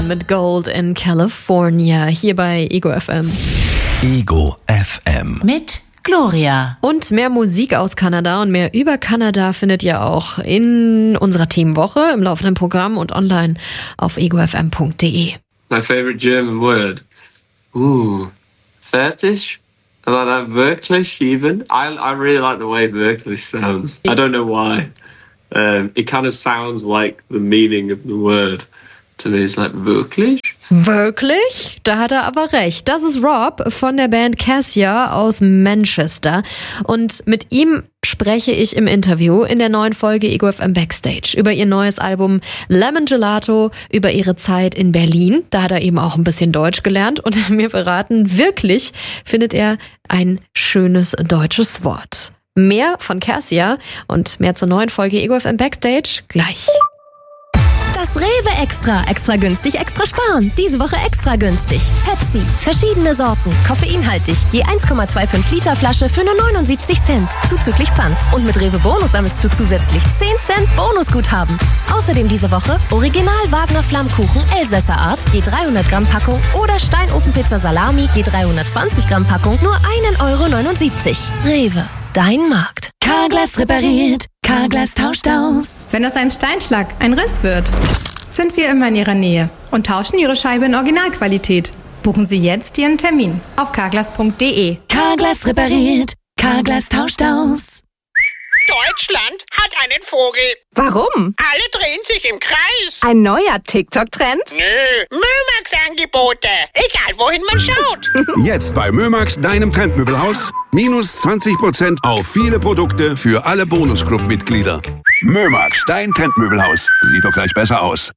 mit Gold in California hier bei Ego FM. Ego FM. Mit Gloria. Und mehr Musik aus Kanada und mehr über Kanada findet ihr auch in unserer Themenwoche im laufenden Programm und online auf egofm.de. My favorite German word. Fertig. I like that wirklich even. I really like the way wirklich sounds. I don't know why. It kind of sounds like the meaning of the word. To me, it's like wirklich. Wirklich? Da hat er aber recht. Das ist Rob von der Band Cassia aus Manchester. Und mit ihm spreche ich im Interview in der neuen Folge Ego FM Backstage über ihr neues Album Lemon Gelato, über ihre Zeit in Berlin. Da hat er eben auch ein bisschen Deutsch gelernt und mir verraten, wirklich findet er ein schönes deutsches Wort. Mehr von Cassia und mehr zur neuen Folge Ego FM Backstage gleich. Das Rewe Extra. Extra günstig, extra sparen. Diese Woche extra günstig. Pepsi. Verschiedene Sorten. Koffeinhaltig. Je 1,25 Liter Flasche für nur 79 Cent. Zuzüglich Pfand. Und mit Rewe Bonus sammelst du zusätzlich 10 Cent Bonusguthaben. Außerdem diese Woche Original Wagner Flammkuchen Elsässer Art. Je 300 Gramm Packung. Oder Steinofenpizza Salami. Je 320 Gramm Packung. Nur 1,79 €. Rewe. Dein Markt. Carglass repariert. Carglass tauscht aus. Wenn aus einem Steinschlag ein Riss wird, sind wir immer in Ihrer Nähe und tauschen Ihre Scheibe in Originalqualität. Buchen Sie jetzt Ihren Termin auf carglass.de. Carglass repariert. Carglass tauscht aus. Deutschland hat einen Vogel. Warum? Alle drehen sich im Kreis. Ein neuer TikTok-Trend? Nö, Mömax-Angebote. Egal, wohin man schaut. Jetzt bei Mömax, deinem Trendmöbelhaus. Minus 20% auf viele Produkte für alle Bonusclub-Mitglieder. Mömax, dein Trendmöbelhaus. Sieht doch gleich besser aus.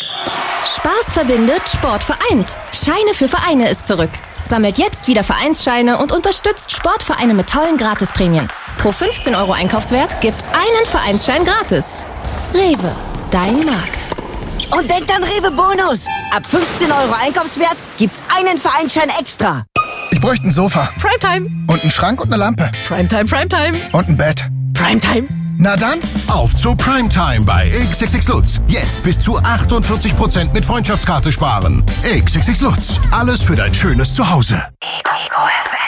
Spaß verbindet, Sport vereint. Scheine für Vereine ist zurück. Sammelt jetzt wieder Vereinsscheine und unterstützt Sportvereine mit tollen Gratisprämien. Pro 15 € Einkaufswert gibt's einen Vereinsschein gratis. Rewe, dein Markt. Und denkt an Rewe Bonus. Ab 15 € Einkaufswert gibt's einen Vereinsschein extra. Ich bräuchte ein Sofa. Primetime. Und einen Schrank und eine Lampe. Primetime, Primetime. Und ein Bett. Primetime. Na dann, auf zu Primetime bei XXX Lutz. Jetzt bis zu 48% mit Freundschaftskarte sparen. XXX Lutz. Alles für dein schönes Zuhause. Ego FM.